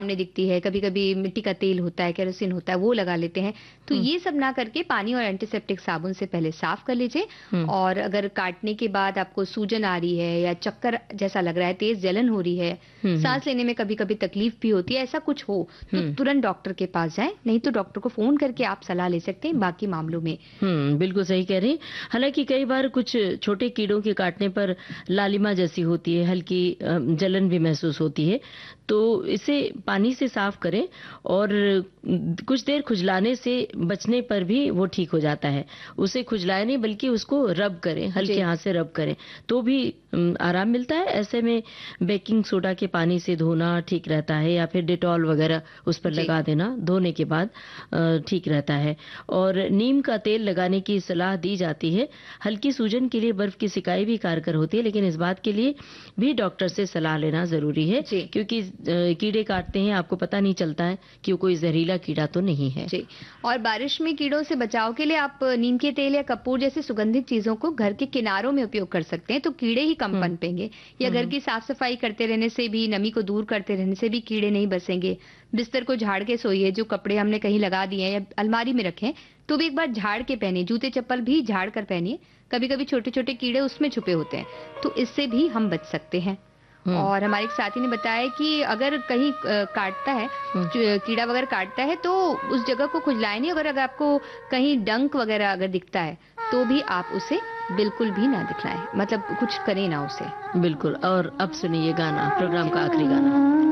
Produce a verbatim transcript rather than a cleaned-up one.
सामने दिखती है, कभी-कभी मिट्टी का तेल होता है, केरोसिन होता है, वो लगा लेते हैं। तो हुँ, ये सब ना करके पानी और एंटीसेप्टिक साबुन से पहले साफ कर लीजिए। हुँ, और अगर काटने के बाद आपको सूजन आ रही है या चक्कर जैसा लग रहा है, तेज जलन हो रही है, हुँ, हुँ, सांस लेने में कभी-कभी तकलीफ भी होती है, ऐसा कुछ हो तो हुँ। तुरंत डॉक्टर के पास जाएं, नहीं तो डॉक्टर को फोन करके आप सलाह ले सकते हैं बाकी मामलों में। हुँ, बिल्कुल सही कह रही हैं। हालाँकि कई बार कुछ छोटे कीड़ों के काटने पर लालिमा जैसी होती है, हल्की अ, जलन भी महसूस होती है। तो इसे पानी से साफ करें और उम, कुछ देर खुजलाने से बचने पर भी वो ठीक हो जाता है। उसे खुजलाएँ नहीं बल्कि उसको रब करें, जी, हल्के हाथ से रब करें, तो भी उम, आराम मिलता है। ऐसे में बेकिंग सोडा के पानी से धोना ठीक रहता है या फिर डेटॉल वगैरह उस पर जी, लगा देना, धोने के बाद अ, ठीक रहता है। और नीम का तेल लगाने की सलाह दी जाती है। हल्की सूजन के लिए बर्फ की सिकाई भी कारगर होती है, लेकिन इस बात के लिए भी डॉक्टर से सलाह लेना ज़रूरी है जी। क्योंकि अ, कीड़े काटते हैं, आपको पता नहीं चलता है कि वो कोई ज़हरीला कीड़ा तो नहीं है। जी। और बारिश में कीड़ों से बचाव के लिए आप नीम के तेल या कपूर जैसी सुगंधित चीजों को घर के किनारों में उपयोग कर सकते हैं, तो कीड़े ही कम हुँ, पनपेंगे। या हुँ, घर हुँ, की साफ सफाई करते रहने से भी, नमी को दूर करते रहने से भी कीड़े नहीं बसेंगे। बिस्तर को झाड़ के सोइए, जो कपड़े हमने कहीं लगा दिए हैं या अलमारी में रखें तो भी एक बार झाड़ के पहनिए। जूते चप्पल भी झाड़ कर पहनिए, कभी कभी छोटे छोटे कीड़े उसमें छुपे होते हैं, तो इससे भी हम बच सकते हैं। हुँ, और हमारे एक साथी ने बताया कि अगर कहीं अ, काटता है, हुँ। च कीड़ा वगैरह काटता है तो उस जगह को खुजलाएँ नहीं। अगर अगर आपको कहीं डंक वगैरह अगर दिखता है, तो भी आप उसे बिल्कुल भी ना दिखलाएँ, मतलब कुछ करें ना उसे। बिल्कुल और अब सुनिए गाना, प्रोग्राम का आखिरी गाना।